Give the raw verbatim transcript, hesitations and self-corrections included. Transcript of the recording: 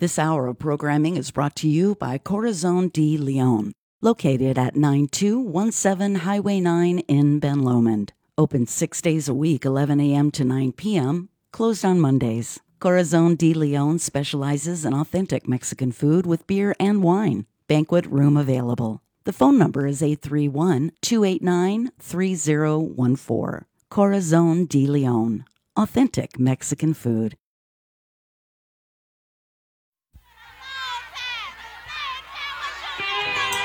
This hour of programming is brought to you by Corazon de Leon, located at nine two one seven Highway nine in Ben Lomond. Open six days a week, eleven a.m. to nine p.m., closed on Mondays. Corazon de Leon specializes in authentic Mexican food with beer and wine. Banquet room available. The phone number is eight three one, two eight nine, three zero one four. Corazon de Leon. Authentic Mexican food.